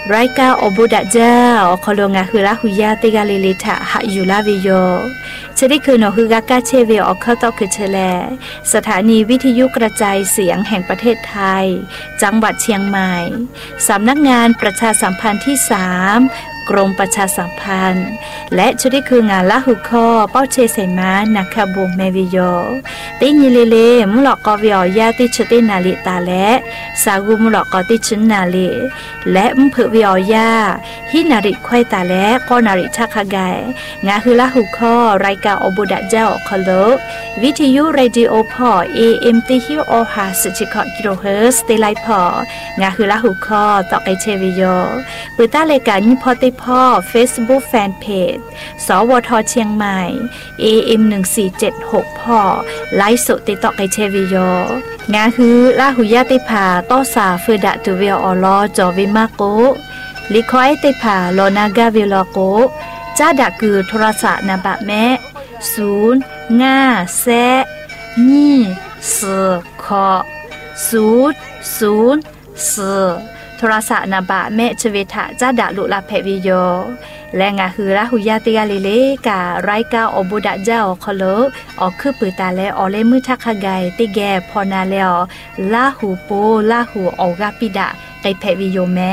รายการอบุดะเจ้าคอลงาคือละหุยาติกาลิลิทะหะอยู่ลาวิโยจะได้คือนอคือกากาเชเวอเข้าตอกคือเชลสถานีวิทยุกระจายเสียงแห่งประเทศไทยจังหวัดเชียงใหม่สำนักงานประชาสัมพันธ์ที่3กรมประชาสัมพันธ์และจะได้คืองานละหุคอเป้าเชไซมานักขบวงเมวิโยติญิเลเลมุหลอกกอวิอยาติชตินาลิตาและสากุมุหลอกกอติชนาลิและมเผวิอยาฮินาริควายตาและกอนาริชักขะไกงาคือละหุคอรายการอบุดะเจ้าคอลวิทยุเรดิโอพอ AM ติฮิโอฮาสจิคอกิโลเฮิรตซ์เตไลพองาคือละหุคอตอกไอเชวิโยปืตาเลกานิพอติพ่อ Facebook Fanpage สวทเชียงใหม่ AM 1476พ่อไลฟ์สดติดต่อไอเชวิโยงาคือลาหุยาติภาต้อสาเฟดะตุเวออลอจอวิมาโกลิคอยติภาโลนากาเวลโกจ้าดะคือโทรศัพท์นาบะแม่0 5 แซนี่เสือขอ0 0 4โทรศัพท์นาบะแม่ชเวทะจ้าดะลุลาเพวิโยและงาคือละหุยาติกาลิเลการายการอบุดะเจ้าคอลออกคือปือตาและออเลมือทักขะไกติแกพอนาแล้วลาหูโปลาหูออกาปิดะไกเพวิโยแม